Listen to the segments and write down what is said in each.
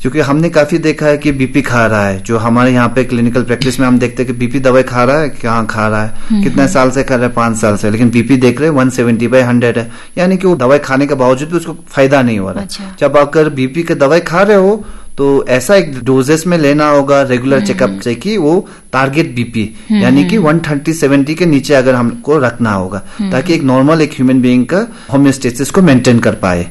क्योंकि हमने काफी देखा है कि बीपी खा रहा है, जो हमारे यहाँ पे क्लिनिकल प्रैक्टिस में हम देखते हैं कि बीपी दवाई खा रहा है, कहाँ खा रहा है, कितने साल से खा रहा है, 5 साल से, लेकिन बीपी देख रहे हैं 170/100 है, यानी कि वो दवाई खाने के बावजूद भी उसको फायदा नहीं हो रहा है। अच्छा। जब अगर बीपी की दवाई खा रहे हो तो ऐसा एक डोजेस में लेना होगा रेगुलर चेकअप से कि वो टारगेट बीपी यानी कि 130/70 के नीचे अगर हमको रखना होगा, ताकि एक नॉर्मल एक ह्यूमन बीइंग का होम्योस्टेसिस को मेंटेन कर पाए।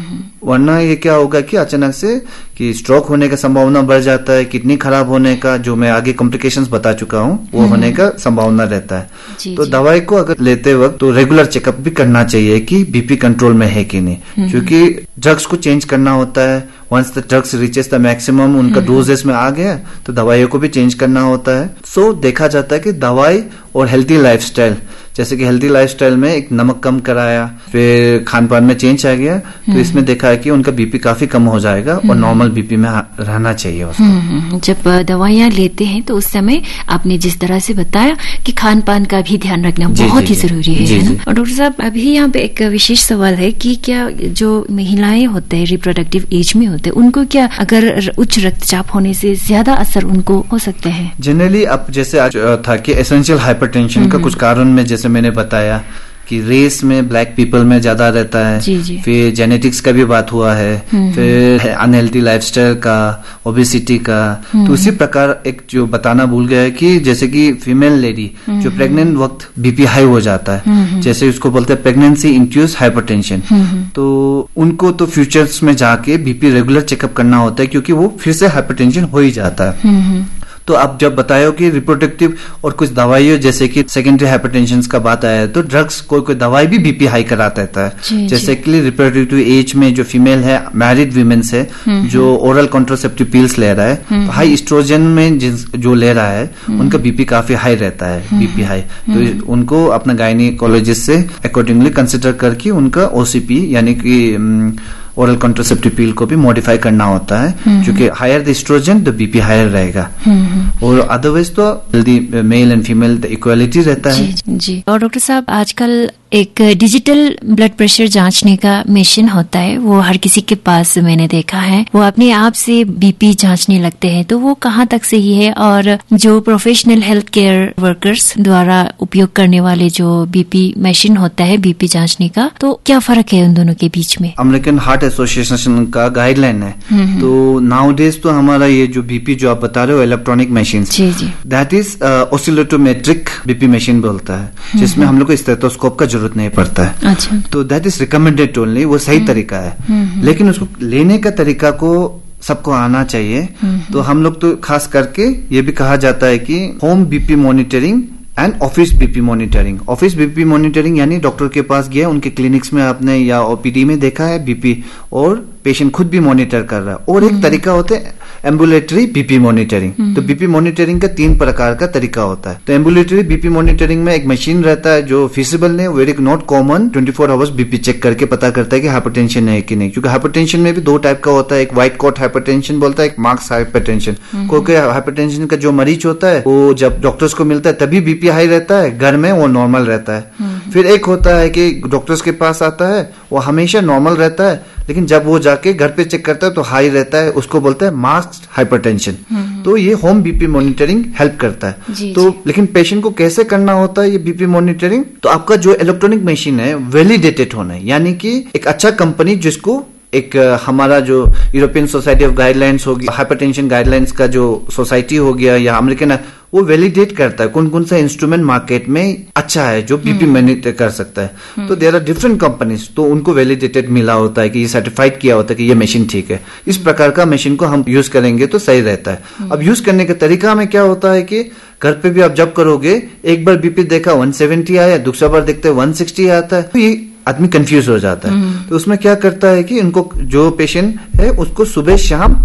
वरना ये क्या होगा कि अचानक से कि स्ट्रोक होने का संभावना बढ़ जाता है, किडनी खराब होने का, जो मैं आगे कॉम्प्लिकेशंस बता चुका हूँ, वो होने का संभावना रहता है। तो दवाई को अगर लेते वक्त तो रेगुलर चेकअप भी करना चाहिए कि बीपी कंट्रोल में है कि नहीं, क्योंकि ड्रग्स को चेंज करना होता है। Once the drugs reaches the maximum, उनका डोजेस में आ गया तो दवाइयों को भी चेंज करना होता है। सो देखा जाता है कि दवाई और हेल्थी लाइफस्टाइल, जैसे कि हेल्थी लाइफस्टाइल में एक नमक कम कराया, फिर खान पान में चेंज आ गया, तो इसमें देखा है कि उनका बीपी काफी कम हो जाएगा और नॉर्मल बीपी में रहना चाहिए उसको। जब दवाइयाँ लेते हैं तो उस समय आपने जिस तरह से बताया कि खान पान का भी ध्यान रखना बहुत ही जरूरी है ना? और डॉक्टर साहब अभी यहाँ पे एक विशेष सवाल है कि क्या जो महिलाएं होते हैं रिप्रोडक्टिव एज में होते हैं, उनको क्या अगर उच्च रक्तचाप होने से ज्यादा असर उनको हो सकता है? जनरली अब जैसे आज था कि एसेंशियल हाइपरटेंशन का कुछ कारण में जैसे मैंने बताया कि रेस में ब्लैक पीपल में ज्यादा रहता है, जी। फिर जेनेटिक्स का भी बात हुआ है, फिर अनहेल्थी लाइफस्टाइल का, ओबेसिटी का। तो उसी प्रकार एक जो बताना भूल गया है कि जैसे कि फीमेल लेडी जो प्रेग्नेंट वक्त बीपी हाई हो जाता है, जैसे उसको बोलते हैं प्रेगनेंसी इंड्यूस्ड हाइपरटेंशन, तो उनको तो फ्यूचर्स में जाके बीपी रेगुलर चेकअप करना होता है, क्योंकि वो फिर से हाइपरटेंशन हो ही जाता है। तो अब जब बताया कि रिप्रोडक्टिव और कुछ दवाइयों जैसे कि सेकेंडरी हाइपरटेंशन का बात आया है, तो ड्रग्स कोई कोई दवाई भी बीपी हाई करा देता है। जैसे कि रिप्रोडक्टिव एज में जो फीमेल है, मैरिड वीमेन्स है, जो ओरल कॉन्ट्रासेप्टिव पिल्स ले रहा है, तो हाई एस्ट्रोजन में जो ले रहा है उनका बीपी काफी हाई रहता है, बीपी हाई। तो उनको अपना गायनिकोलॉजिस्ट से अकॉर्डिंगली कंसिडर करके उनका ओसीपी यानी कि ओरल कॉन्ट्रासेप्टिव पिल को भी मॉडिफाई करना होता है, क्योंकि हायर द एस्ट्रोजन तो बीपी हायर रहेगा। और अदरवाइज तो healthy male and female equality रहता है। जी। और डॉक्टर साहब आजकल एक डिजिटल ब्लड प्रेशर जांचने का मशीन होता है, वो हर किसी के पास मैंने देखा है, वो अपने आप से बीपी जांचने लगते हैं, तो वो कहाँ तक सही है? और जो प्रोफेशनल हेल्थ केयर वर्कर्स द्वारा उपयोग करने वाले जो बीपी मशीन होता है बीपी जांचने का, तो क्या फर्क है उन दोनों के बीच में? अमेरिकन हार्ट एसोसिएशन का गाइडलाइन है, तो नाउडेज तो हमारा ये जो बीपी जो आप बता रहे हो electronic machine, that is ऑसिलेटोमेट्रिक BP machine बोलता है, जिसमें हम लोग को स्टेथोस्कोप का जरूरत नहीं पड़ता है। अच्छा। तो दैट इज रिकमेंडेड ओनली, वो सही तरीका है, लेकिन उसको लेने का तरीका को सबको आना चाहिए। तो हम लोग तो खास करके ये भी कहा जाता है कि home BP monitoring and office BP monitoring. Office BP monitoring यानी डॉक्टर के पास गया, उनके क्लिनिक्स में आपने या ओपीडी में देखा है बीपी, और पेशेंट खुद भी मॉनिटर कर रहा है। और एक तरीका होता है एम्बुलेटरी बीपी मॉनिटरिंग। तो बीपी मॉनिटरिंग का 3 प्रकार का तरीका होता है। तो एम्बुलेटरी बीपी मॉनिटरिंग में एक मशीन रहता है जो फिजिबल नहीं, very not common, 24 hours BP check करके पता करता है कि हाइपरटेंशन है कि नहीं। क्योंकि हाइपरटेंशन में भी 2 टाइप का होता है, एक व्हाइट कॉट हाइपरटेंशन बोलता है, एक मार्क्स हाइपरटेंशन। क्योंकि हाइपरटेंशन का जो मरीज होता है वो जब डॉक्टर्स को मिलता है तभी बीपी हाई रहता है, घर में वो नॉर्मल रहता है। फिर एक होता है कि डॉक्टर्स के पास आता है, वो हमेशा नॉर्मल रहता है, लेकिन जब वो जाके घर पे चेक करता है तो हाई रहता है, उसको बोलते हैं मास्क्ड हाइपरटेंशन। तो ये होम बीपी मॉनिटरिंग हेल्प करता है। तो लेकिन पेशेंट को कैसे करना होता है ये बीपी मॉनिटरिंग? तो आपका जो इलेक्ट्रॉनिक मशीन है वैलिडेटेड होना है, यानी कि एक अच्छा कंपनी जिसको एक हमारा जो यूरोपियन सोसाइटी ऑफ गाइडलाइंस होगी, हाइपरटेंशन गाइडलाइंस का जो सोसाइटी हो गया या अमेरिकन, वो वैलिडेट करता है कौन कौन सा इंस्ट्रूमेंट मार्केट में अच्छा है जो बीपी मॉनिटर कर सकता है। तो देयर आर डिफरेंट कंपनीज, तो उनको वैलिडेटेड मिला होता है कि ये सर्टिफाइड किया होता है कि ये मशीन ठीक है। इस प्रकार का मशीन को हम यूज करेंगे तो सही रहता है। अब यूज करने का तरीका में क्या होता है कि घर पे भी आप जब करोगे, एक बार बीपी देखा 170 आया, दूसरा बार देखते 160 आता है, तो ये आदमी कंफ्यूज हो जाता है। तो उसमें क्या करता है कि इनको जो पेशेंट है उसको सुबह शाम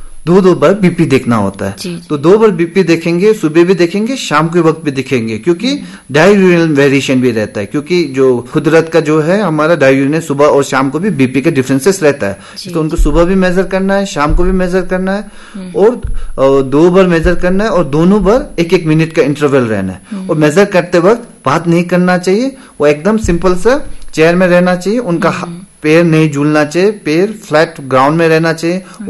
2 बार बीपी देखना होता है। तो 2 बार बीपी देखेंगे, सुबह भी देखेंगे, शाम के वक्त भी देखेंगे, क्योंकि डाययूरिनल वेरिएशन भी रहता है। क्योंकि जो कुदरत का जो है हमारा डाययूरिनल सुबह और शाम को भी बीपी के डिफरेंसेस रहता है। तो उनको सुबह भी मेजर करना है, शाम को भी मेजर करना है, और 2 बार मेजर करना है, और दोनों बार 1-1 मिनट का इंटरवल रहना है। और मेजर करते वक्त बात नहीं करना चाहिए, वो एकदम सिंपल सा चेयर में रहना चाहिए, उनका पैर नहीं झूलना चाहिए, पैर फ्लैट ग्राउंड में रहना चाहिए।